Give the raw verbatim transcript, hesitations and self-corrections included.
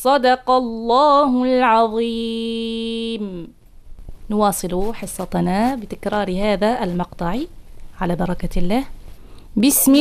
صدق الله العظيم. نواصل حصتنا بتكرار هذا المقطع على بركة الله. بسم